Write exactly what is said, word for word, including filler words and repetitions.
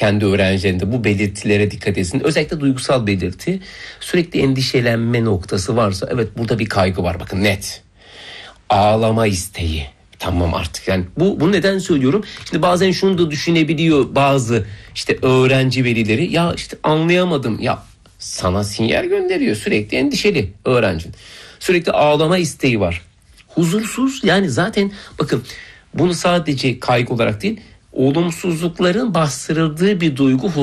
kendi öğrencilerinde bu belirtilere dikkat etsin. Özellikle duygusal belirti, sürekli endişelenme noktası varsa evet burada bir kaygı var, bakın net. Ağlama isteği. Tamam artık yani bu, bu neden söylüyorum? Şimdi bazen şunu da düşünebiliyor bazı işte öğrenci velileri, ya işte anlayamadım, ya sana sinyal gönderiyor, sürekli endişeli öğrencin. Sürekli ağlama isteği var. Huzursuz, yani zaten bakın bunu sadece kaygı olarak değil, olumsuzlukların bastırıldığı bir duygu